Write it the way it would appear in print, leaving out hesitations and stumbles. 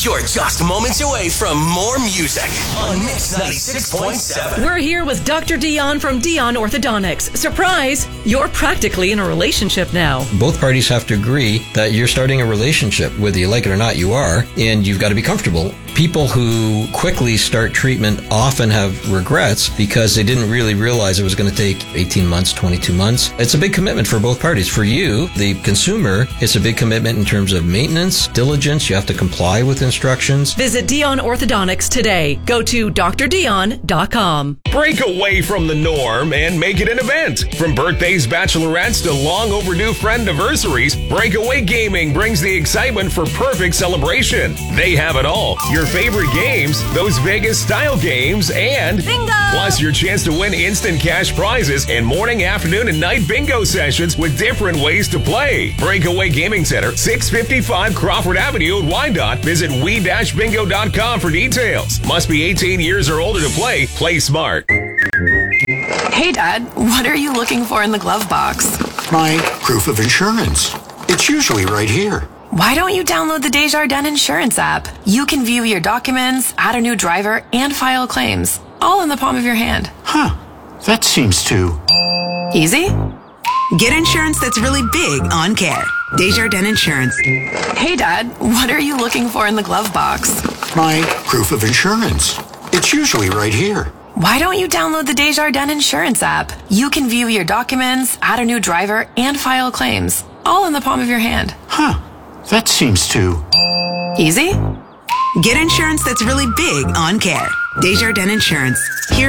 You're just moments away from more music on Mix 96.7. We're here with Dr. Dion from Dion Orthodontics. Surprise! You're practically in a relationship now. Both parties have to agree that you're starting a relationship. Whether you like it or not, you are, and you've got to be comfortable. People who quickly start treatment often have regrets because they didn't really realize it was going to take 18 months, 22 months. It's a big commitment for both parties. For you, the consumer, it's a big commitment in terms of maintenance, diligence. You have to comply with instructions. Visit Dion Orthodontics today. Go to drdion.com. Break away from the norm and make it an event. From birthdays, bachelorettes to long overdue friend anniversaries, Breakaway Gaming brings the excitement for perfect celebration. They have it all. Your favorite games, those Vegas-style games, and bingo! Plus your chance to win instant cash prizes and morning, afternoon, and night bingo sessions with different ways to play. Breakaway Gaming Center, 655 Crawford Avenue in Wyandotte. Visit we-bingo.com for details. Must be 18 years or older to play. Play smart. Hey, Dad, what are you looking for in the glove box? My proof of insurance. It's usually right here. Why don't you download the Desjardins Insurance app? You can view your documents, add a new driver, and file claims, all in the palm of your hand. Huh. That seems too... easy? Get insurance that's really big on care. Desjardins Insurance. Hey, Dad, what are you looking for in the glove box? My proof of insurance. It's usually right here. Why don't you download the Desjardins Insurance app? You can view your documents, add a new driver, and file claims, all in the palm of your hand. Huh. That seems too... easy? Get insurance that's really big on care. Desjardins Insurance. Here